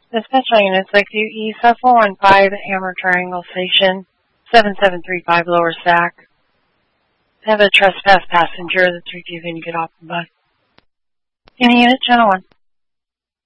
Dispatch units Lakeview East, S415 at Hammer Triangle Station, 7735 Lower Sac. I have a trespass passenger that's refusing to get off the bus. Any unit, Channel 1.